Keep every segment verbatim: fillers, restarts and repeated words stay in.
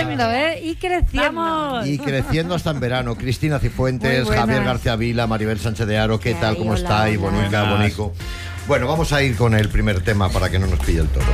creciendo, ¿eh? Y creciendo. Vamos. Y creciendo hasta en verano. Cristina Cifuentes, Javier García Vila, Maribel Sánchez de Haro, ¿qué tal? ¿Cómo estáis? Bonica, Bonico. Bueno, vamos a ir con el primer tema para que no nos pille el toro.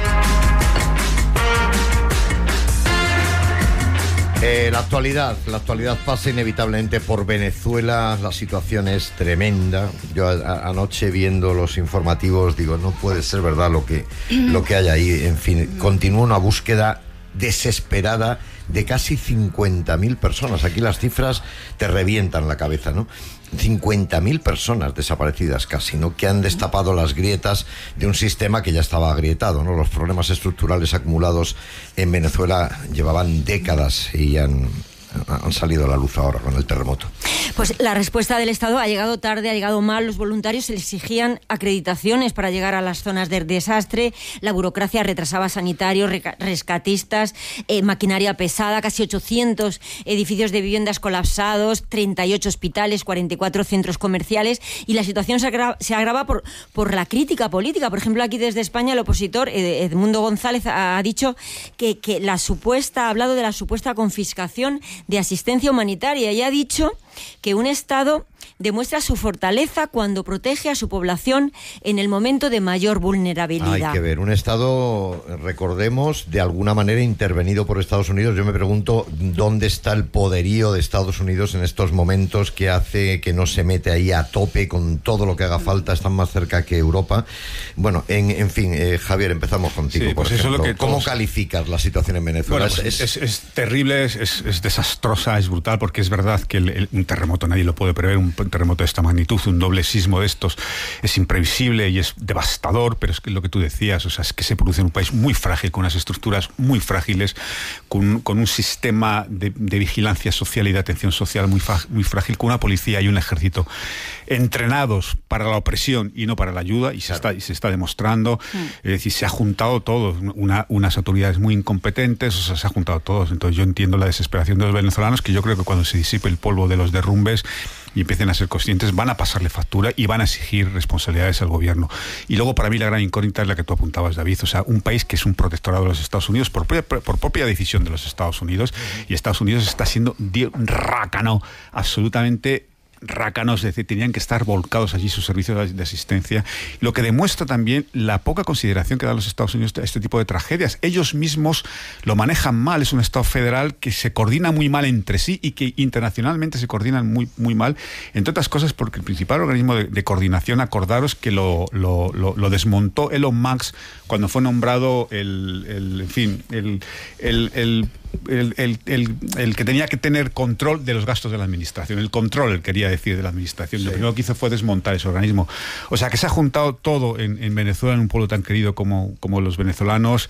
Eh, la actualidad, la actualidad pasa inevitablemente por Venezuela, la situación es tremenda. Yo a, a, anoche viendo los informativos digo, no puede ser verdad lo que, lo que hay ahí. En fin, continúa una búsqueda desesperada de casi cincuenta mil personas. Aquí las cifras te revientan la cabeza, ¿no? cincuenta mil personas desaparecidas casi, ¿no? Que han destapado las grietas de un sistema que ya estaba agrietado, ¿no? Los problemas estructurales acumulados en Venezuela llevaban décadas y han, han salido a la luz ahora con el terremoto. Pues la respuesta del Estado ha llegado tarde, ha llegado mal. Los voluntarios se exigían acreditaciones para llegar a las zonas de desastre. La burocracia retrasaba sanitarios, rescatistas, eh, maquinaria pesada, casi ochocientos edificios de viviendas colapsados, treinta y ocho hospitales, cuarenta y cuatro centros comerciales. Y la situación se agrava, se agrava por, por la crítica política. Por ejemplo, aquí desde España el opositor Edmundo González ha, ha dicho que, que la supuesta, ha hablado de la supuesta confiscación de asistencia humanitaria y ha dicho que un Estado demuestra su fortaleza cuando protege a su población en el momento de mayor vulnerabilidad. Hay que ver, un Estado, recordemos, de alguna manera intervenido por Estados Unidos. Yo me pregunto dónde está el poderío de Estados Unidos en estos momentos que hace que no se mete ahí a tope con todo lo que haga falta, están más cerca que Europa. Bueno, en, en fin, eh, Javier, empezamos contigo. Sí, pues por eso ejemplo. es lo que ¿Cómo todos... calificas la situación en Venezuela? Bueno, pues es, es, es terrible, es, es, es desastrosa, es brutal, porque es verdad que el, el, un terremoto nadie lo puede prever, un terremoto de esta magnitud, un doble sismo de estos es imprevisible y es devastador, pero es que lo que tú decías, o sea, es que se produce en un país muy frágil, con unas estructuras muy frágiles, con, con un sistema de, de vigilancia social y de atención social muy, muy frágil, con una policía y un ejército entrenados para la opresión y no para la ayuda, y se, claro. está, y se está demostrando, mm. es decir, se ha juntado todo, una, unas autoridades muy incompetentes, o sea, se ha juntado todo. Entonces yo entiendo la desesperación de los venezolanos, que yo creo que cuando se disipe el polvo de los derrumbes y empiecen a ser conscientes, van a pasarle factura y van a exigir responsabilidades al gobierno. Y luego, para mí, la gran incógnita es la que tú apuntabas, David, o sea, un país que es un protectorado de los Estados Unidos por, por propia decisión de los Estados Unidos, y Estados Unidos está siendo un rácano absolutamente rácanos, es decir, tenían que estar volcados allí sus servicios de asistencia, lo que demuestra también la poca consideración que dan los Estados Unidos a este tipo de tragedias. Ellos mismos lo manejan mal, es un Estado federal que se coordina muy mal entre sí y que internacionalmente se coordinan muy, muy mal, entre otras cosas porque el principal organismo de, de coordinación, acordaros que lo, lo, lo, lo desmontó Elon Musk cuando fue nombrado el, el en fin, el, el, el El, el, el, el que tenía que tener control de los gastos de la administración, el control, él quería decir, de la administración. Sí. Lo primero que hizo fue desmontar ese organismo. O sea, que se ha juntado todo en, en Venezuela, en un pueblo tan querido como, como los venezolanos,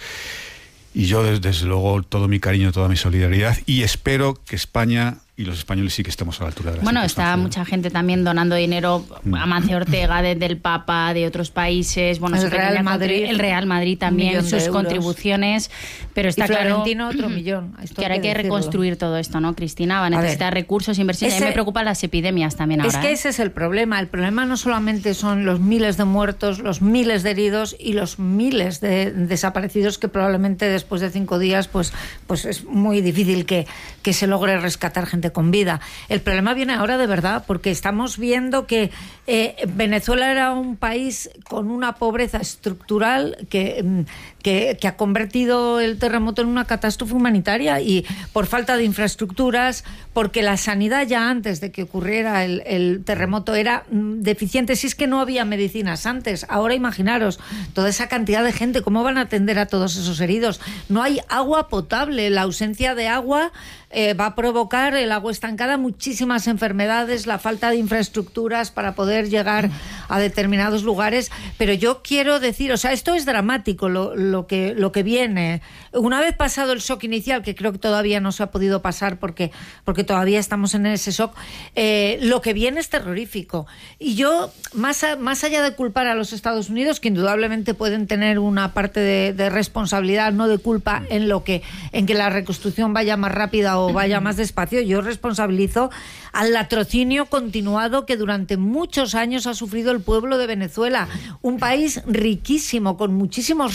y yo desde, desde luego todo mi cariño, toda mi solidaridad, y espero que España y los españoles sí que estemos a la altura de la Bueno, está mucha gente también donando dinero, Amancio Ortega desde el Papa, de otros países, bueno, el Real Madrid, el Real Madrid también, sus contribuciones, pero está y Florentino claro otro millón. Esto que ahora hay que, que reconstruir todo esto, ¿no, Cristina? Va a necesitar a recursos, inversiones. Ese, a mí me preocupan las epidemias también ahora. Es que ¿eh? ese es el problema. El problema no solamente son los miles de muertos, los miles de heridos y los miles de desaparecidos que probablemente después de cinco días pues, pues es muy difícil que, que se logre rescatar gente con vida. El problema viene ahora de verdad, porque estamos viendo que eh, Venezuela era un país con una pobreza estructural que, que, que ha convertido el terremoto en una catástrofe humanitaria, y por falta de infraestructuras, porque la sanidad ya antes de que ocurriera el, el terremoto era deficiente. Si es que no había medicinas antes, ahora imaginaros toda esa cantidad de gente, ¿cómo van a atender a todos esos heridos? No hay agua potable, la ausencia de agua Eh, va a provocar, el agua estancada, muchísimas enfermedades, la falta de infraestructuras para poder llegar a determinados lugares. Pero yo quiero decir, o sea, esto es dramático lo, lo, que, lo que viene. Una vez pasado el shock inicial, que creo que todavía no se ha podido pasar porque, porque todavía estamos en ese shock, eh, lo que viene es terrorífico. Y yo, más, a, más allá de culpar a los Estados Unidos, que indudablemente pueden tener una parte de, de responsabilidad, no de culpa, en lo que, en que la reconstrucción vaya más rápida o vaya más despacio, yo responsabilizo al latrocinio continuado que durante muchos años ha sufrido el pueblo de Venezuela, un país riquísimo, con muchísimos recursos,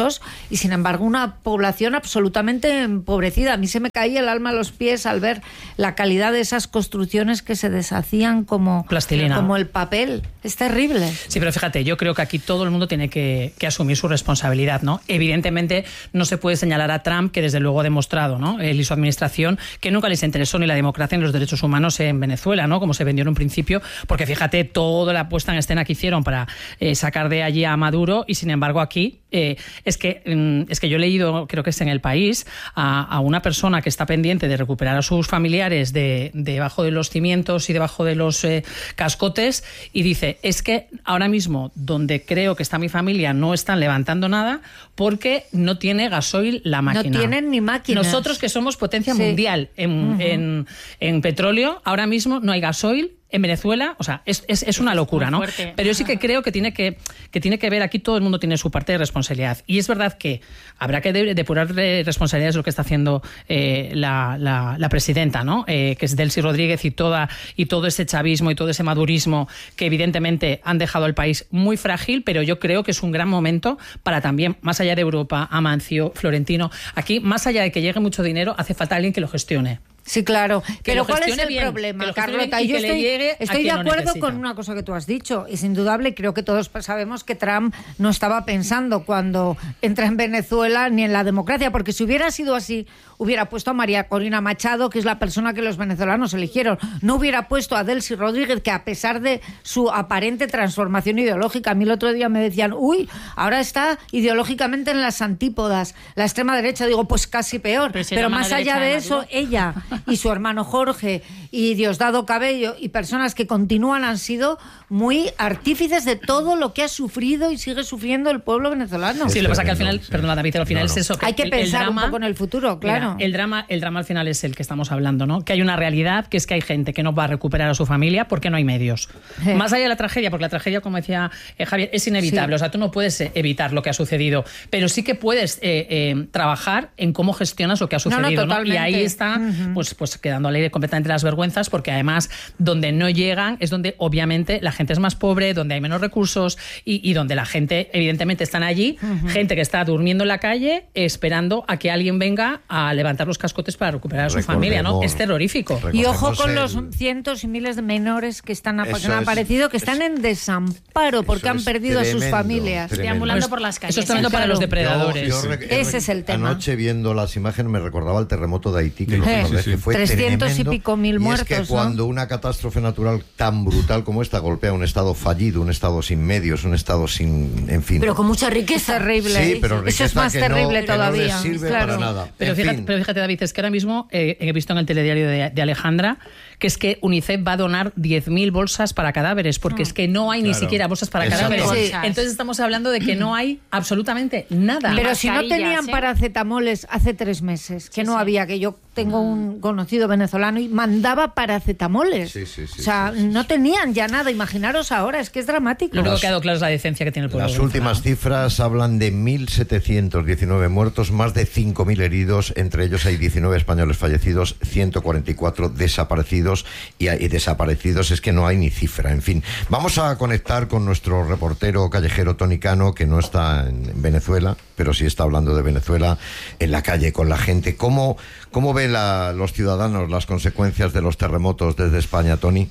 recursos y sin embargo una población absolutamente empobrecida. A mí se me caía el alma a los pies al ver la calidad de esas construcciones que se deshacían como, plastilina, como el papel. Es terrible. Sí, pero fíjate, yo creo que aquí todo el mundo tiene que, que asumir su responsabilidad, ¿no? Evidentemente no se puede señalar a Trump, que desde luego ha demostrado, ¿no?, él y su administración, que nunca les interesó ni la democracia ni los derechos humanos en Venezuela, ¿no?, como se vendió en un principio, porque fíjate toda la puesta en escena que hicieron para eh, sacar de allí a Maduro, y sin embargo aquí eh, es que es que yo he leído, creo que es en El País, a, a una persona que está pendiente de recuperar a sus familiares de, debajo de los cimientos y debajo de los eh, cascotes, y dice, es que ahora mismo donde creo que está mi familia no están levantando nada porque no tiene gasoil la máquina. No tienen ni máquinas. Nosotros que somos potencia sí. mundial en, uh-huh. en, en petróleo, ahora mismo no hay gasoil en Venezuela, o sea, es, es, es una locura, ¿no? Fuerte. Pero yo sí que creo que tiene que, que tiene que ver, aquí todo el mundo tiene su parte de responsabilidad. Y es verdad que habrá que de, depurar de responsabilidades lo que está haciendo eh, la, la, la presidenta, ¿no? Eh, que es Delcy Rodríguez y, toda, y todo ese chavismo y todo ese madurismo que evidentemente han dejado al país muy frágil, pero yo creo que es un gran momento para también, más allá de Europa, Amancio, Florentino, aquí, más allá de que llegue mucho dinero, hace falta alguien que lo gestione. Sí, claro. Que Pero ¿cuál es el bien, problema, Carlota? Yo estoy, estoy de acuerdo necesita. con una cosa que tú has dicho. Es indudable, creo que todos sabemos que Trump no estaba pensando cuando entra en Venezuela ni en la democracia, porque si hubiera sido así, hubiera puesto a María Corina Machado, que es la persona que los venezolanos eligieron. No hubiera puesto a Delcy Rodríguez, que a pesar de su aparente transformación ideológica, a mí el otro día me decían, uy, ahora está ideológicamente en las antípodas, la extrema derecha. Digo, pues casi peor. Pero, si Pero la más allá de, de eso, ella y su hermano Jorge y Diosdado Cabello y personas que continúan han sido muy artífices de todo lo que ha sufrido y sigue sufriendo el pueblo venezolano. Sí, lo que pasa es que al final, sí. perdona David, al final no, no. es eso. Que hay que el, pensar el drama, un poco en el futuro, claro. Mira, el drama, el drama al final es el que estamos hablando, ¿no? Que hay una realidad, que es que hay gente que no va a recuperar a su familia porque no hay medios. Eh. Más allá de la tragedia, porque la tragedia, como decía eh, Javier, es inevitable. Sí. O sea, tú no puedes eh, evitar lo que ha sucedido, pero sí que puedes eh, eh, trabajar en cómo gestionas lo que ha sucedido, no, no, ¿no? Y ahí está, uh-huh. pues, pues quedándole completamente las vergüenzas, porque además donde no llegan es donde obviamente la gente es más pobre, donde hay menos recursos y, y donde la gente evidentemente están allí, uh-huh. gente que está durmiendo en la calle esperando a que alguien venga a levantar los cascotes para recuperar a su familia, ¿no? Es terrorífico. Y ojo con el... los cientos y miles de menores que están que han aparecido, que están es, en desamparo porque han perdido tremendo, a sus familias. Deambulando por las calles. Eso es tremendo sí, para claro. los depredadores. Yo, yo rec- Ese es el tema. Anoche viendo las imágenes me recordaba el terremoto de Haití, que, sí, sí, sí. que fue trescientos tremendo. y pico mil y muertos. Es que cuando ¿no? una catástrofe natural tan brutal como esta golpea un estado fallido, un estado sin medios, un estado sin, en fin. Pero con mucha riqueza. Terrible. Sí, pero eso es más terrible no, todavía. Que no les sirve claro. para nada. Pero fíjate, pero fíjate, David, es que ahora mismo eh, he visto en el telediario de, de Alejandra que es que UNICEF va a donar diez mil bolsas para cadáveres, porque mm. es que no hay claro. ni siquiera bolsas para Exacto. cadáveres. Sí. Entonces estamos hablando de que no hay absolutamente nada. Pero si no tenían ¿eh? paracetamoles hace tres meses, que sí, no sí. había, que yo tengo un conocido venezolano y mandaba paracetamoles. Sí, sí, sí, o sea, sí, sí, no sí. tenían ya nada. Imaginaros ahora, es que es dramático. Lo único que ha quedado claro es la decencia que tiene el pueblo. Las últimas cifras hablan de mil setecientos diecinueve muertos, más de cinco mil heridos, entre ellos hay diecinueve españoles fallecidos, ciento cuarenta y cuatro desaparecidos, y, y desaparecidos es que no hay ni cifra. En fin, vamos a conectar con nuestro reportero callejero Tony Cano, que no está en Venezuela, pero sí está hablando de Venezuela en la calle con la gente. ¿Cómo, cómo ven la, los ciudadanos las consecuencias de los terremotos desde España, Tony?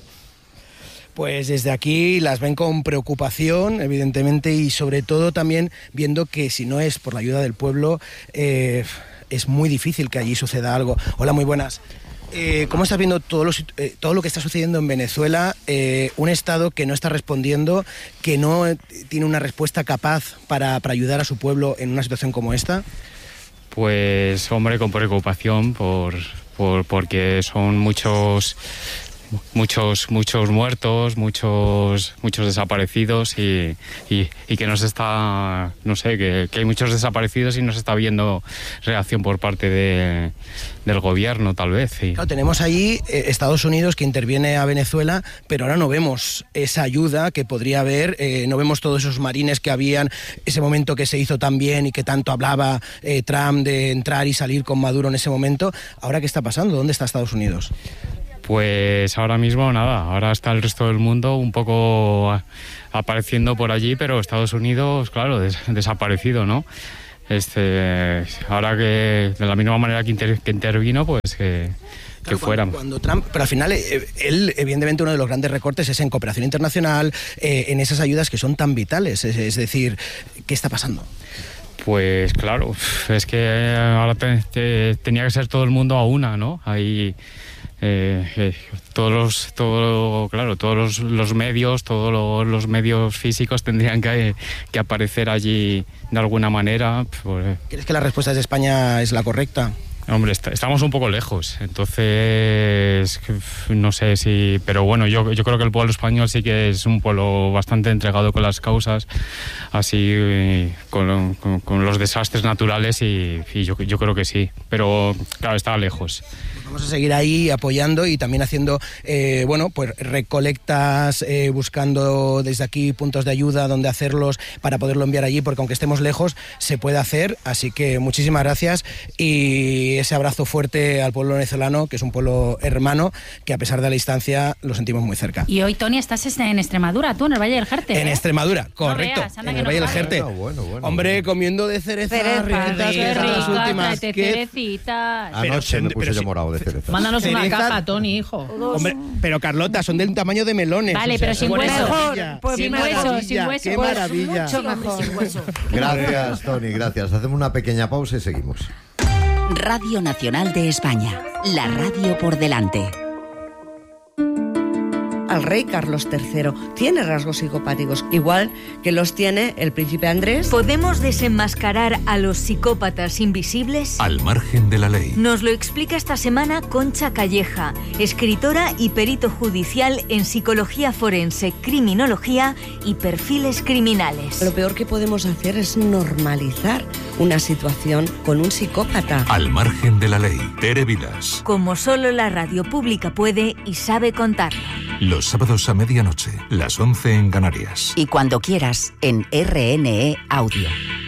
Pues desde aquí las ven con preocupación, evidentemente, y sobre todo también viendo que si no es por la ayuda del pueblo, eh, es muy difícil que allí suceda algo. Hola, muy buenas. Eh, ¿Cómo estás viendo todo lo, eh, todo lo que está sucediendo en Venezuela? Eh, un Estado que no está respondiendo, que no tiene una respuesta capaz para, para ayudar a su pueblo en una situación como esta. Pues, hombre, con preocupación por, por porque son muchos... muchos muchos muertos, muchos muchos desaparecidos y, y, y que no se está, no sé, que, que hay muchos desaparecidos y no se está viendo reacción por parte de, del gobierno, tal vez. Sí. Claro, tenemos allí eh, Estados Unidos que interviene a Venezuela, pero ahora no vemos esa ayuda que podría haber, eh, no vemos todos esos marines que habían, ese momento que se hizo tan bien y que tanto hablaba eh, Trump de entrar y salir con Maduro en ese momento. ¿Ahora qué está pasando? ¿Dónde está Estados Unidos? Pues ahora mismo nada, ahora está el resto del mundo un poco apareciendo por allí, pero Estados Unidos, claro, des- desaparecido, ¿no? este, ahora que de la misma manera que, inter, que intervino, pues que... que fueran. Cuando, cuando Trump, pero al final, eh, él, evidentemente, uno de los grandes recortes es en cooperación internacional, eh, en esas ayudas que son tan vitales. Es, es decir, ¿qué está pasando? Pues claro, es que ahora te, te, tenía que ser todo el mundo a una, ¿no? Ahí eh, eh, todos los, todo, claro, todos los, los medios, todos los, los medios físicos tendrían que, que aparecer allí de alguna manera. Pues, ¿crees que la respuesta de España es la correcta? Hombre, est- estamos un poco lejos, entonces no sé si... Pero bueno, yo, yo creo que el pueblo español sí que es un pueblo bastante entregado con las causas, así con, con, con los desastres naturales y, y yo, yo creo que sí, pero claro, está lejos. Vamos a seguir ahí apoyando y también haciendo, eh, bueno, pues recolectas, eh, buscando desde aquí puntos de ayuda donde hacerlos para poderlo enviar allí, porque aunque estemos lejos, se puede hacer. Así que muchísimas gracias y ese abrazo fuerte al pueblo venezolano, que es un pueblo hermano, que a pesar de la distancia lo sentimos muy cerca. Y hoy, Tony, estás en Extremadura, tú, en el Valle del Jerte. En ¿eh? Extremadura, correcto, No veas, anda en que el no Valle del vale. Jerte. Bueno, bueno, bueno, Hombre, bueno. comiendo de cereza, Cereza, recetas, Qué que son las rica, últimas. tráete Qué- cerecitas. Anoche me puse pero yo sí. morado de cereza. Mándanos una Cereza- caja, Tony, hijo. Hombre, pero Carlota, son del tamaño de melones. Vale, o sea, pero sin son hueso. maravilla. Pues Qué sin hueso, maravilla, sin hueso. Qué Pues maravilla. Mucho mejor. Sin hueso. Gracias, Tony, gracias. Hacemos una pequeña pausa y seguimos. Radio Nacional de España, la radio por delante. Al rey Carlos tercero tiene rasgos psicopáticos, igual que los tiene el príncipe Andrés. ¿Podemos desenmascarar a los psicópatas invisibles? Al margen de la ley. Nos lo explica esta semana Concha Calleja, escritora y perito judicial en psicología forense, criminología y perfiles criminales. Lo peor que podemos hacer es normalizar una situación con un psicópata. Al margen de la ley. Tere Vilas. Como solo la radio pública puede y sabe contarlo. Los sábados a medianoche, las once en Canarias. Y cuando quieras, en R N E Audio.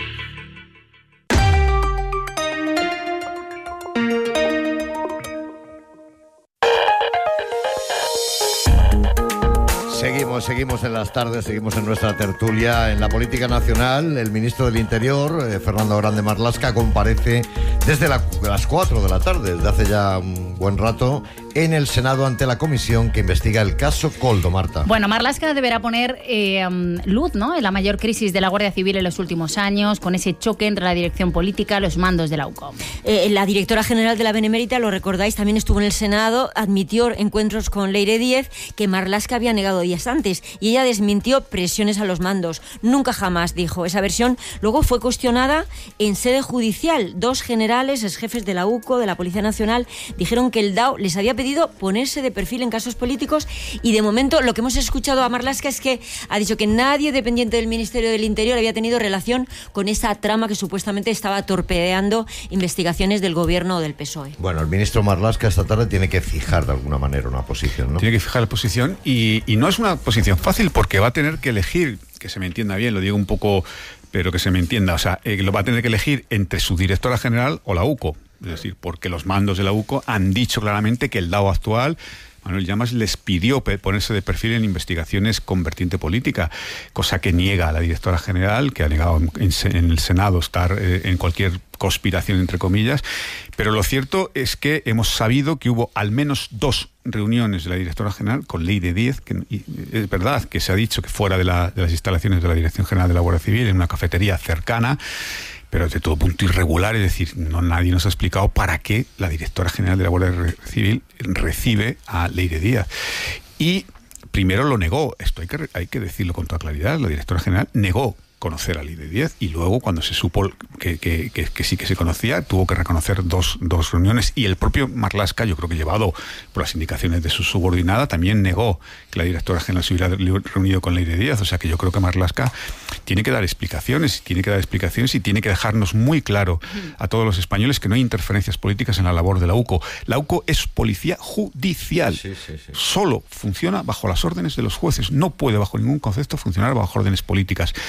Seguimos, seguimos en las tardes, seguimos en nuestra tertulia. En la política nacional, el ministro del Interior, eh, Fernando Grande Marlaska, comparece desde la- las cuatro de la tarde, desde hace ya un buen rato, en el Senado ante la comisión que investiga el caso Koldo, Marta. Bueno, Marlaska deberá poner eh, um, luz, ¿no?, en la mayor crisis de la Guardia Civil en los últimos años, con ese choque entre la dirección política y los mandos de la U C O M. Eh, la directora general de la Benemérita, lo recordáis, también estuvo en el Senado, admitió encuentros con Leire Díez que Marlaska había negado días antes y ella desmintió presiones a los mandos. Nunca jamás, dijo. Esa versión luego fue cuestionada en sede judicial. Dos generales, ex jefes de la U C O, de la Policía Nacional, dijeron que el D A O les había pedido ponerse de perfil en casos políticos y de momento lo que hemos escuchado a Marlaska es que ha dicho que nadie dependiente del Ministerio del Interior había tenido relación con esa trama que supuestamente estaba torpedeando investigaciones del gobierno o del P S O E. Bueno, el ministro Marlaska esta tarde tiene que fijar de alguna manera una posición, ¿no? Tiene que fijar la posición y, y no es una posición fácil porque va a tener que elegir, que se me entienda bien, lo digo un poco, pero que se me entienda, o sea, eh, lo va a tener que elegir entre su directora general o la U C O. Es decir, porque los mandos de la U C O han dicho claramente que el D A O actual, Manuel Llamas, les pidió ponerse de perfil en investigaciones con vertiente política, cosa que niega a la directora general, que ha negado en, en el Senado estar eh, en cualquier conspiración, entre comillas. Pero lo cierto es que hemos sabido que hubo al menos dos reuniones de la directora general con Leire Díez, que y es verdad que se ha dicho que fuera de, la, de las instalaciones de la Dirección General de la Guardia Civil, en una cafetería cercana, pero de todo punto irregular, es decir, no nadie nos ha explicado para qué la directora general de la Guardia Civil recibe a Leire Díaz. Y primero lo negó, esto hay que, hay que decirlo con toda claridad, la directora general negó conocer a Leire Díez y luego cuando se supo que, que, que, que sí que se conocía tuvo que reconocer dos, dos reuniones y el propio Marlaska, yo creo que llevado por las indicaciones de su subordinada, también negó que la directora general se hubiera reunido con Leire Díaz, o sea que yo creo que Marlaska tiene que dar explicaciones, tiene que dar explicaciones y tiene que dejarnos muy claro a todos los españoles que no hay interferencias políticas en la labor de la U C O. La U C O es policía judicial, Sí, sí, sí. solo funciona bajo las órdenes de los jueces, no puede bajo ningún concepto funcionar bajo órdenes políticas y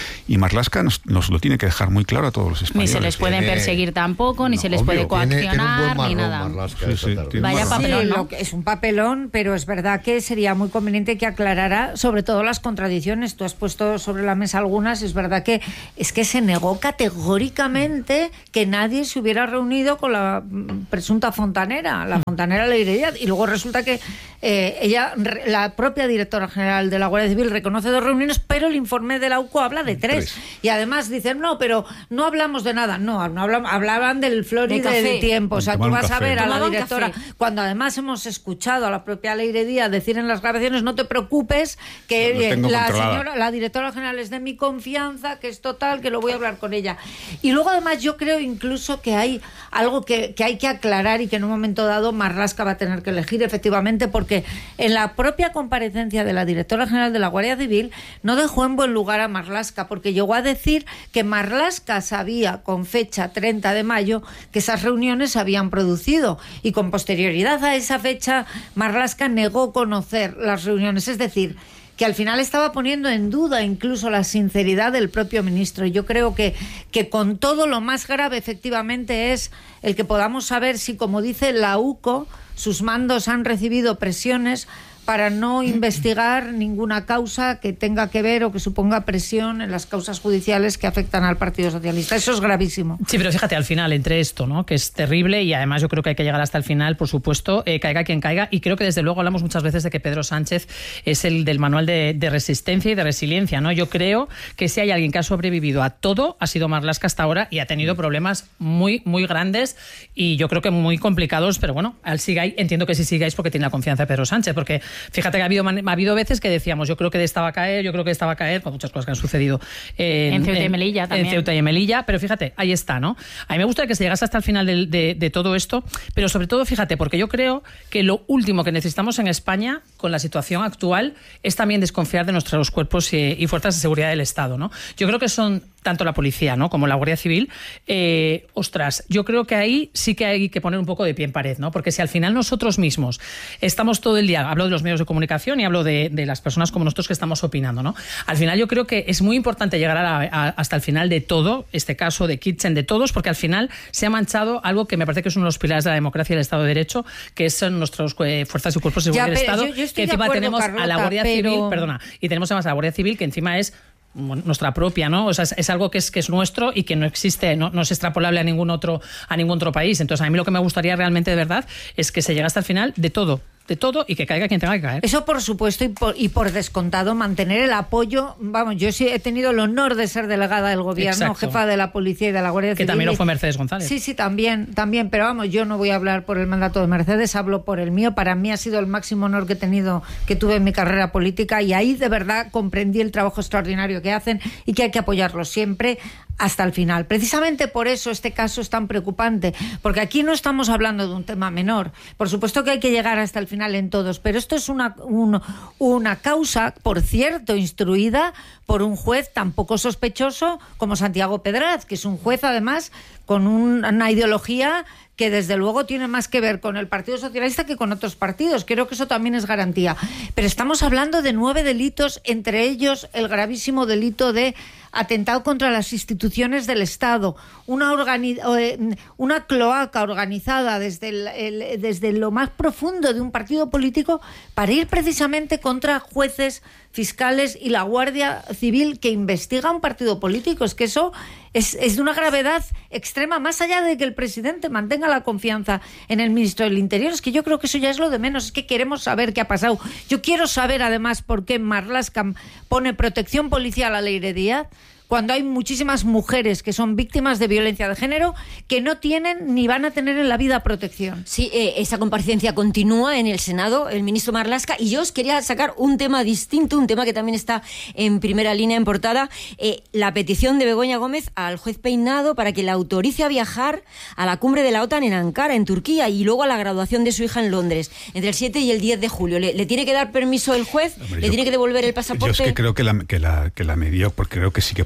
Marlaska nos, nos lo tiene que dejar muy claro a todos los españoles. Ni se les pueden Tiene- perseguir tampoco, ni No, se les obvio, puede tiene- tiene un coaccionar, buen ni marrón, nada. Marlaska, Sí, esta sí, tarde. tiene Vaya un Sí, papelón, ¿no? lo que- es un papelón, pero es verdad que sería muy conveniente que aclarara sobre todo las contradicciones. Tú has puesto sobre la mesa algunas. Es verdad que es que se negó categóricamente que nadie se hubiera reunido con la mm, presunta fontanera, la fontanera Leire Díaz, y luego resulta que eh, ella, re- la propia directora general de la Guardia Civil, reconoce dos reuniones, pero el informe de la U C O habla de tres. Tres. Y además dicen, no, pero no hablamos de nada. No, no hablam- hablaban del Florida De café. del tiempo. O sea, tú Tomaron vas a café. ver a la Tomaban directora, café. cuando además hemos escuchado a la propia Leire Díaz decir en las grabaciones, no te preocupes, que Lo tengo eh, la controlada. señora, la directora general es de mi confianza, que es total, que lo voy a hablar con ella. Y luego además yo creo incluso que hay algo que, que hay que aclarar y que en un momento dado Marlaska va a tener que elegir efectivamente, porque en la propia comparecencia de la directora general de la Guardia Civil no dejó en buen lugar a Marlaska, porque llegó a decir que Marlaska sabía con fecha treinta de mayo que esas reuniones se habían producido, y con posterioridad a esa fecha Marlaska negó conocer las reuniones. Es decir, que al final estaba poniendo en duda incluso la sinceridad del propio ministro. Yo creo que, que con todo, lo más grave efectivamente es el que podamos saber si, como dice la U C O, sus mandos han recibido presiones para no investigar ninguna causa que tenga que ver o que suponga presión en las causas judiciales que afectan al Partido Socialista. Eso es gravísimo. Sí, pero fíjate, al final, entre esto, ¿no?, que es terrible, y además yo creo que hay que llegar hasta el final, por supuesto, eh, caiga quien caiga, y creo que desde luego hablamos muchas veces de que Pedro Sánchez es el del manual de, de resistencia y de resiliencia, ¿no? Yo creo que si hay alguien que ha sobrevivido a todo, ha sido Marlaska hasta ahora, y ha tenido problemas muy, muy grandes, y yo creo que muy complicados, pero bueno, al sigáis, entiendo que sí sigáis porque tiene la confianza de Pedro Sánchez, porque fíjate que ha habido, ha habido veces que decíamos, yo creo que de esta va a caer, yo creo que de esta va a caer, con muchas cosas que han sucedido en, En Ceuta y en- Melilla también. En Ceuta y Melilla, pero fíjate, ahí está, ¿no? A mí me gustaría que se llegase hasta el final de, de, de todo esto, pero sobre todo, fíjate, porque yo creo que lo último que necesitamos en España, con la situación actual, es también desconfiar de nuestros cuerpos y, y fuerzas de seguridad del Estado, ¿no? Yo creo que son tanto la policía, ¿no?, como la Guardia Civil. Eh, ostras, yo creo que ahí sí que hay que poner un poco de pie en pared, ¿no? Porque si al final nosotros mismos estamos todo el día, hablo de los medios de comunicación y hablo de, de las personas como nosotros que estamos opinando, ¿no? Al final yo creo que es muy importante llegar a la- a- hasta el final de todo, este caso de Kitchen, de todos, porque al final se ha manchado algo que me parece que es uno de los pilares de la democracia y del Estado de Derecho, que son nuestras eh, fuerzas y cuerpos de Ya, seguridad del pero Estado, yo- yo estoy que de encima acuerdo, tenemos a la Carlota, Guardia pero- Civil, perdona, y tenemos además a la Guardia Civil, que encima es bueno, nuestra propia, ¿no? O sea, es, es algo que es que es nuestro y que no existe, no, no es extrapolable a ningún otro a ningún otro país. Entonces, a mí lo que me gustaría realmente de verdad es que se llegue hasta el final de todo, de todo, y que caiga quien tenga que caer. Eso por supuesto, y por, y por descontado mantener el apoyo. Vamos, yo sí he tenido el honor de ser delegada del gobierno, Exacto. jefa de la policía y de la Guardia Que Civil. también lo y- fue Mercedes González. Sí, sí, también, también, pero vamos, yo no voy a hablar por el mandato de Mercedes, hablo por el mío. Para mí ha sido el máximo honor que he tenido, que tuve en mi carrera política, y ahí de verdad comprendí el trabajo extraordinario que hacen y que hay que apoyarlo siempre hasta el final. Precisamente por eso este caso es tan preocupante, porque aquí no estamos hablando de un tema menor. Por supuesto que hay que llegar hasta el final en todos, pero esto es una, un- una causa, por cierto, instruida por un juez tan poco sospechoso como Santiago Pedraz, que es un juez además con un- una ideología que desde luego tiene más que ver con el Partido Socialista que con otros partidos. Creo que eso también es garantía. Pero estamos hablando de nueve delitos, entre ellos el gravísimo delito de atentado contra las instituciones del Estado, una, organi- eh, una cloaca organizada desde, el- el- desde lo más profundo de un partido político para ir precisamente contra jueces, fiscales y la Guardia Civil que investiga un partido político. Es que eso es, es de una gravedad extrema, más allá de que el presidente mantenga la confianza en el ministro del Interior. Es que yo creo que eso ya es lo de menos, es que queremos saber qué ha pasado. Yo quiero saber además por qué Marlaska pone protección policial a Leire Díaz, cuando hay muchísimas mujeres que son víctimas de violencia de género que no tienen ni van a tener en la vida protección. Sí, eh, esa comparecencia continúa en el Senado, el ministro Marlaska, y yo os quería sacar un tema distinto, un tema que también está en primera línea en portada, eh, la petición de Begoña Gómez al juez Peinado para que la autorice a viajar a la cumbre de la OTAN en Ankara, en Turquía, y luego a la graduación de su hija en Londres, entre el siete y el diez de julio. ¿Le, le tiene que dar permiso el juez? Hombre, ¿Le yo- tiene que devolver el Yo pasaporte? es que creo que la, que la, que la medió, porque creo que sí que por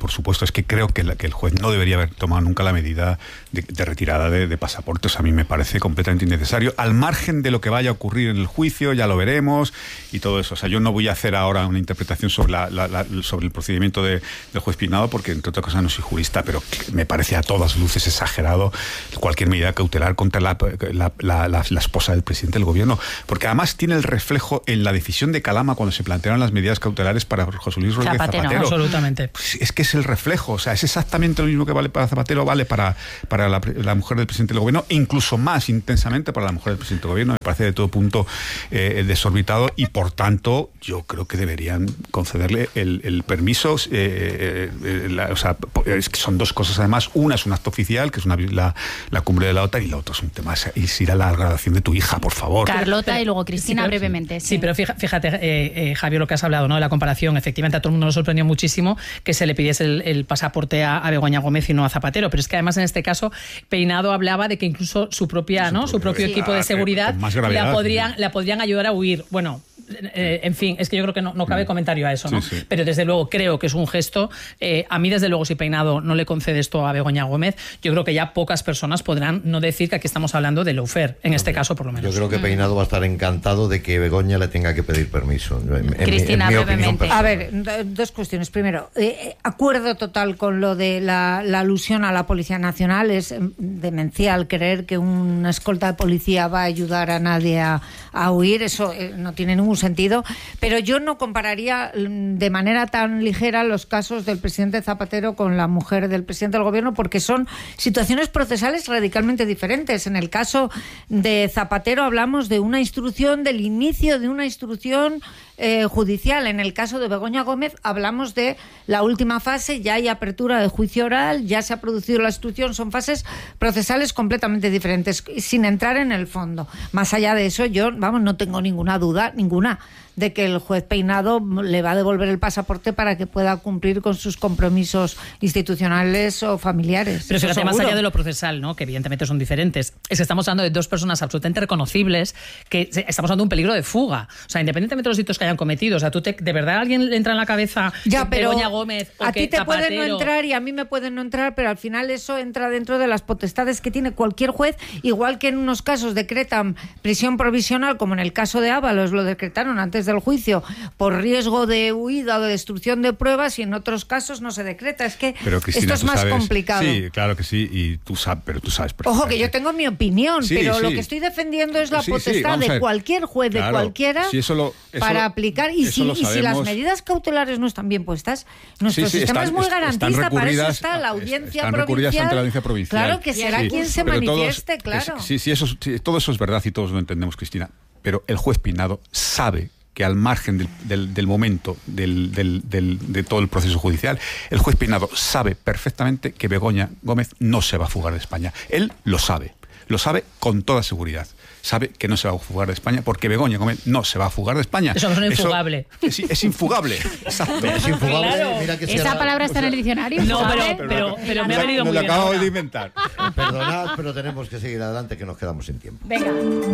por supuesto, es que creo que, la, que el juez no debería haber tomado nunca la medida de, de retirada de, de pasaportes. A mí me parece completamente innecesario, al margen de lo que vaya a ocurrir en el juicio, ya lo veremos, y todo eso. O sea, yo no voy a hacer ahora una interpretación sobre, la, la, la, sobre el procedimiento de, del juez Peinado, porque entre otras cosas no soy jurista, pero me parece a todas luces exagerado cualquier medida cautelar contra la, la, la, la, la esposa del presidente del gobierno, porque además tiene el reflejo en la decisión de Calama cuando se plantearon las medidas cautelares para José Luis Rodríguez Zapatero. Zapatero. Absolutamente. Pues es que es el reflejo, o sea, es exactamente lo mismo que vale para Zapatero, vale para, para la, la mujer del presidente del gobierno, e incluso más intensamente para la mujer del presidente del gobierno. Me parece de todo punto eh, desorbitado, y por tanto yo creo que deberían concederle el, el permiso. Eh, eh, la, o sea, es que son dos cosas además. Una es un acto oficial, que es una, la, la cumbre de la OTAN, y la otra es un tema, es ir a la graduación de tu hija, por favor. Carlota pero, y luego Cristina, sí, pero, brevemente. Sí, sí pero fíjate, fíjate eh, eh, Javier, lo que has hablado, ¿no? De la comparación. Efectivamente, a todo el mundo nos sorprendió muchísimo que se le pidiese el, el pasaporte a, a Begoña Gómez y no a Zapatero, pero es que además en este caso Peinado hablaba de que incluso su propia, su ¿no? Su propio equipo de seguridad la podrían, la podrían ayudar a huir. Bueno, Eh, en fin, es que yo creo que no, no cabe comentario a eso, ¿no? Sí, sí. Pero desde luego creo que es un gesto. Eh, a mí, desde luego, si Peinado no le concede esto a Begoña Gómez, yo creo que ya pocas personas podrán no decir que aquí estamos hablando de lawfare, en este caso por lo menos. Yo creo que Peinado va a estar encantado de que Begoña le tenga que pedir permiso. En, Cristina, en mi brevemente. A ver, dos cuestiones. Primero, eh, acuerdo total con lo de la, la alusión a la Policía Nacional. Es demencial creer que una escolta de policía va a ayudar a nadie a, a huir. Eso eh, no tiene ningún sentido, pero yo no compararía de manera tan ligera los casos del presidente Zapatero con la mujer del presidente del gobierno, porque son situaciones procesales radicalmente diferentes. En el caso de Zapatero hablamos de una instrucción, del inicio de una instrucción eh, judicial. En el caso de Begoña Gómez hablamos de la última fase, ya hay apertura de juicio oral, ya se ha producido la instrucción, son fases procesales completamente diferentes, sin entrar en el fondo. Más allá de eso, yo, vamos, no tengo ninguna duda, ninguna, de que el juez Peinado le va a devolver el pasaporte para que pueda cumplir con sus compromisos institucionales o familiares. Pero fíjate, más allá de lo procesal, ¿no? Que evidentemente son diferentes, es que estamos hablando de dos personas absolutamente reconocibles, que estamos hablando de un peligro de fuga. O sea, independientemente de los delitos que hayan cometido, o sea, tú te, ¿de verdad a alguien le entra en la cabeza ya, pero Begoña Gómez o a que ti te Zapatero... pueden no entrar y a mí me pueden no entrar, pero al final eso entra dentro de las potestades que tiene cualquier juez, igual que en unos casos decretan prisión provisional, como en el caso de Ábalos lo decretaron antes del juicio por riesgo de huida o de destrucción de pruebas, y en otros casos no se decreta. Es que pero, Cristina, esto es más sabes, complicado. Sí, claro que sí, y tú sabes, pero tú sabes. Ojo, que yo tengo mi opinión, sí, pero sí. lo que estoy defendiendo es la sí, potestad sí, de cualquier juez, claro, de cualquiera, sí, eso lo, eso para lo, aplicar. Y si, y si las medidas cautelares no están bien puestas, nuestro sí, sí, sistema están, es muy garantista, para eso está la audiencia están provincial. Ante la audiencia provincial. Claro, que será sí, quien se manifieste, todos, claro. Es, sí, sí, eso, sí, todo eso es verdad y todos lo entendemos, Cristina, pero el juez Peinado sabe que al margen del, del, del momento del, del, del, de todo el proceso judicial, el juez Peinado sabe perfectamente que Begoña Gómez no se va a fugar de España. Él lo sabe, lo sabe con toda seguridad. Sabe que no se va a fugar de España porque Begoña Gómez no se va a fugar de España. Eso es infugable. Eso, es, es infugable. Exacto. Es infugable. Claro. Mira que ¿Esa será, palabra está o sea, en el diccionario? No, ¿sabe? pero, pero, pero, pero me ha venido me muy lo bien. acabo ahora. de inventar. Perdonad, pero tenemos que seguir adelante, que nos quedamos sin tiempo. Venga.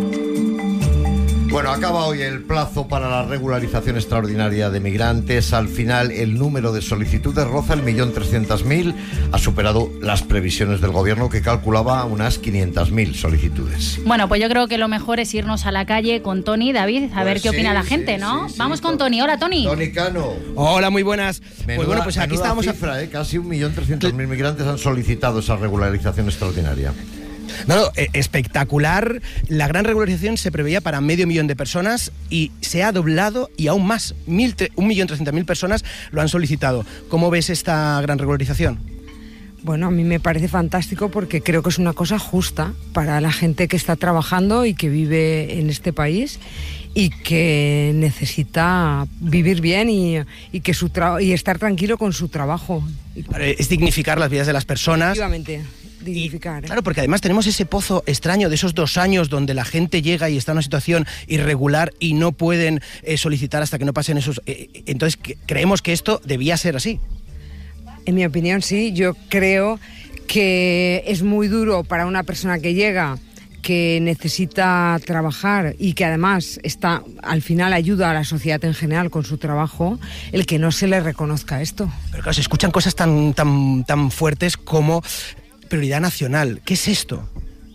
Bueno, acaba hoy el plazo para la regularización extraordinaria de migrantes. Al final, el número de solicitudes roza el millón trescientas mil. Ha superado las previsiones del gobierno, que calculaba unas quinientas mil solicitudes. Bueno, pues yo creo que lo mejor es irnos a la calle con Tony, David, a Pues ver qué sí, opina la sí, gente, sí, ¿no? sí, Vamos sí, con Tony. Hola, Tony. Tony Cano. Hola, muy buenas. Menuda, pues bueno, pues aquí menuda estábamos... cifra, ¿eh? Casi un millón trescientos mil migrantes han solicitado esa regularización extraordinaria. No, no, eh, espectacular. La gran regularización se preveía para medio millón de personas y se ha doblado, y aún más, mil, un millón trescientas mil personas lo han solicitado. ¿Cómo ves esta gran regularización? Bueno, a mí me parece fantástico porque creo que es una cosa justa para la gente que está trabajando y que vive en este país y que necesita vivir bien y, y, que su tra- y estar tranquilo con su trabajo. Es dignificar las vidas de las personas. Efectivamente. Dignificar, ¿eh? Claro, porque además tenemos ese pozo extraño de esos dos años donde la gente llega y está en una situación irregular y no pueden eh, solicitar hasta que no pasen esos... Eh, entonces, que, creemos que esto debía ser así. En mi opinión, sí. Yo creo que es muy duro para una persona que llega, que necesita trabajar y que además está, al final ayuda a la sociedad en general con su trabajo, el que no se le reconozca esto. Pero claro, se escuchan cosas tan, tan, tan fuertes como prioridad nacional. ¿Qué es esto?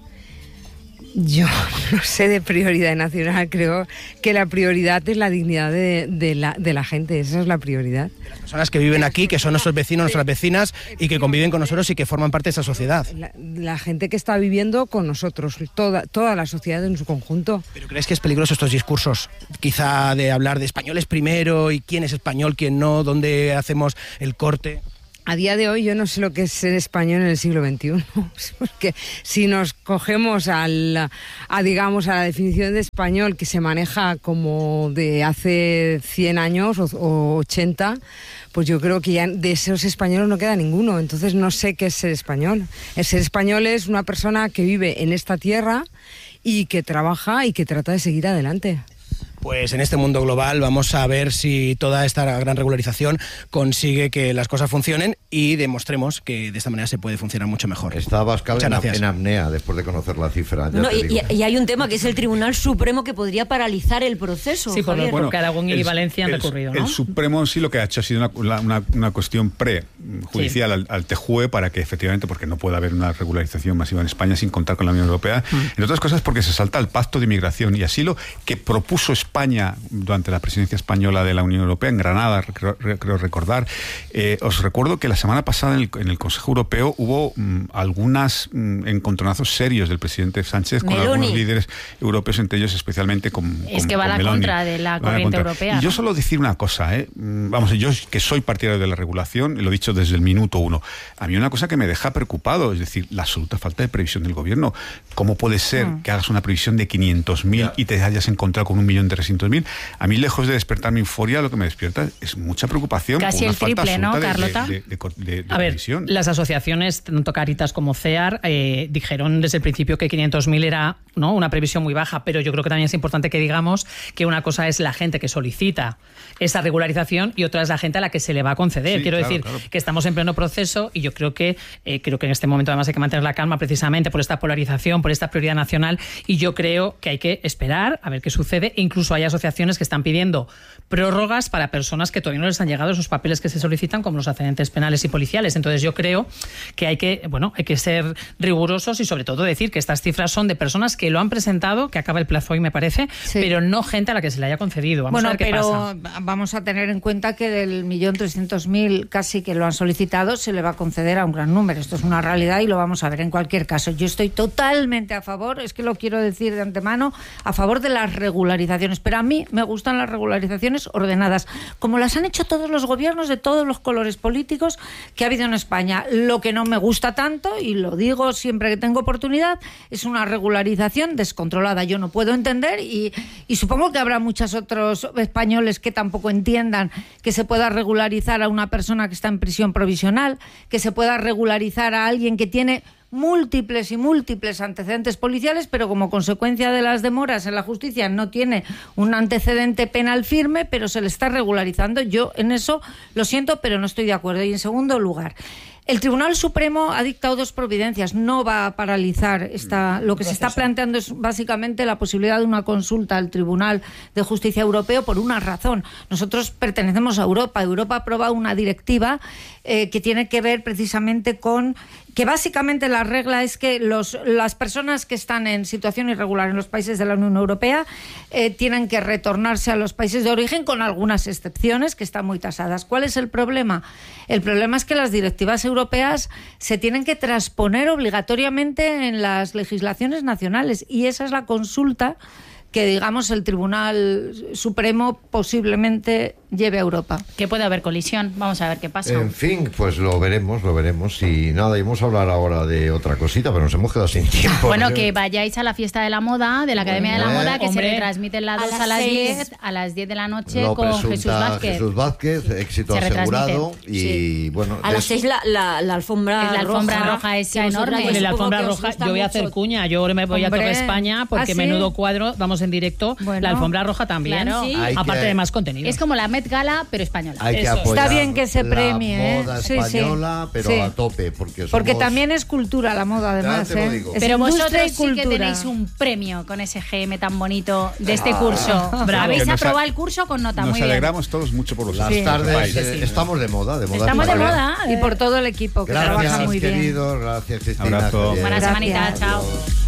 Yo no sé de prioridad nacional, creo que la prioridad es la dignidad de, de, la, de la gente, esa es la prioridad. Las personas que viven aquí, que son nuestros vecinos, nuestras vecinas y que conviven con nosotros y que forman parte de esa sociedad. La, la gente que está viviendo con nosotros, toda, toda la sociedad en su conjunto. ¿Pero crees que es peligroso estos discursos? Quizá de hablar de españoles primero y quién es español, quién no, dónde hacemos el corte. A día de hoy yo no sé lo que es ser español en el siglo veintiuno, porque si nos cogemos al, a, digamos, a la definición de español que se maneja como de hace cien años o, o ochenta, pues yo creo que ya de esos españoles no queda ninguno, entonces no sé qué es ser español. El ser español es una persona que vive en esta tierra y que trabaja y que trata de seguir adelante. Pues en este mundo global vamos a ver si toda esta gran regularización consigue que las cosas funcionen y demostremos que de esta manera se puede funcionar mucho mejor. Está Abascal en, en apnea después de conocer la cifra. Ya no, te y, digo. y hay un tema que es el Tribunal Supremo que podría paralizar el proceso. Sí, por lo, Bueno, porque Aragón y el, Valencia han el, recurrido, ¿no? El Supremo sí lo que ha hecho ha sido una, una, una cuestión prejudicial sí. al, al T J U E para que efectivamente, porque no puede haber una regularización masiva en España sin contar con la Unión Europea, mm. entre otras cosas porque se salta el Pacto de Inmigración y Asilo que propuso España durante la presidencia española de la Unión Europea en Granada, creo, creo recordar. Eh, os recuerdo que la semana pasada en el, en el Consejo Europeo hubo mm, algunas mm, encontronazos serios del presidente Sánchez con Meloni. algunos líderes europeos, entre ellos especialmente con Es con, que va a la Meloni. contra de la corriente europea. Y yo solo decir una cosa, ¿eh? Vamos, yo que soy partidario de la regulación, lo he dicho desde el minuto uno, a mí una cosa que me deja preocupado, es decir, la absoluta falta de previsión del gobierno. ¿Cómo puede ser mm. que hagas una previsión de quinientos mil yeah. y te hayas encontrado con un millón trescientos mil? A mí, lejos de despertar mi euforia, lo que me despierta es mucha preocupación. Casi por una el triple, ¿no, de, Carlota? De, de, de, de a ver, previsión. Las asociaciones, tanto Caritas como CEAR, eh, dijeron desde el principio que quinientos mil era, ¿no?, una previsión muy baja, pero yo creo que también es importante que digamos que una cosa es la gente que solicita esa regularización y otra es la gente a la que se le va a conceder. Sí, Quiero claro, decir claro. que estamos en pleno proceso y yo creo que eh, creo que en este momento además hay que mantener la calma precisamente por esta polarización, por esta prioridad nacional, y yo creo que hay que esperar a ver qué sucede. E incluso hay asociaciones que están pidiendo prórrogas para personas que todavía no les han llegado esos papeles que se solicitan, como los antecedentes penales y policiales. Entonces yo creo que hay que, bueno, hay que ser rigurosos y sobre todo decir que estas cifras son de personas que lo han presentado, que acaba el plazo hoy me parece, sí. pero no gente a la que se le haya concedido. Vamos bueno, a ver qué pero pasa. Vamos a tener en cuenta que del millón trescientos mil casi que lo han solicitado se le va a conceder a un gran número. Esto es una realidad y lo vamos a ver en cualquier caso. Yo estoy totalmente a favor, es que lo quiero decir de antemano, a favor de las regularizaciones, pero a mí me gustan las regularizaciones ordenadas, como las han hecho todos los gobiernos de todos los colores políticos que ha habido en España. Lo que no me gusta tanto, y lo digo siempre que tengo oportunidad, es una regularización descontrolada. Yo no puedo entender, y, y supongo que habrá muchos otros españoles que tampoco entiendan que se pueda regularizar a una persona que está en prisión provisional, que se pueda regularizar a alguien que tiene múltiples y múltiples antecedentes policiales, pero como consecuencia de las demoras en la justicia no tiene un antecedente penal firme, pero se le está regularizando. Yo en eso lo siento, pero no estoy de acuerdo. Y en segundo lugar, el Tribunal Supremo ha dictado dos providencias, no va a paralizar esta. Lo que se está planteando es básicamente la posibilidad de una consulta al Tribunal de Justicia Europeo por una razón. Nosotros pertenecemos a Europa. Europa ha aprobado una directiva eh, que tiene que ver precisamente con que básicamente la regla es que los, las personas que están en situación irregular en los países de la Unión Europea eh, tienen que retornarse a los países de origen, con algunas excepciones que están muy tasadas. ¿Cuál es el problema? El problema es que las directivas europeas se tienen que transponer obligatoriamente en las legislaciones nacionales, y esa es la consulta que, digamos, el Tribunal Supremo posiblemente lleve a Europa. Que puede haber colisión, vamos a ver qué pasa. En fin, pues lo veremos, lo veremos. Y nada, íbamos a hablar ahora de otra cosita, pero nos hemos quedado sin tiempo. Bueno, que vayáis a la fiesta de la moda, de la Academia bueno, de la Moda, que hombre, se retransmite en la dos a las diez, a las diez de la noche, lo con Jesús Vázquez. Jesús Vázquez, sí. Éxito se asegurado. Y sí. bueno, a las seis la, la, la alfombra la alfombra roja, roja es que enorme. Bueno, la alfombra roja, yo voy a hacer cuña, yo me voy Hombre. a Torre España, porque ¿Ah, sí? menudo cuadro, vamos en directo, bueno, la alfombra roja también, claro. sí. Hay aparte que... de más contenido. Es como la Met Gala, pero española. Hay que Eso. apoyar Está bien que se la premie, ¿eh? moda Sí, sí. española, pero Sí. a tope, porque somos... Porque también es cultura la moda, además. te lo ¿eh? digo. Es Pero industria vosotros y sí que cultura. tenéis un premio con ese G M tan bonito de este Ah, curso. bravo. Habéis Que nos aprobado a- el curso con nota. Nos Muy bien. alegramos todos mucho por Las vosotros. tardes Sí, eh, sí. estamos de moda, de moda. Estamos de española. moda. Y por todo el equipo que trabaja Gracias, muy bien. queridos. Gracias, Cristina. Abrazo. Javier. Buena semanita. Gracias. Chao.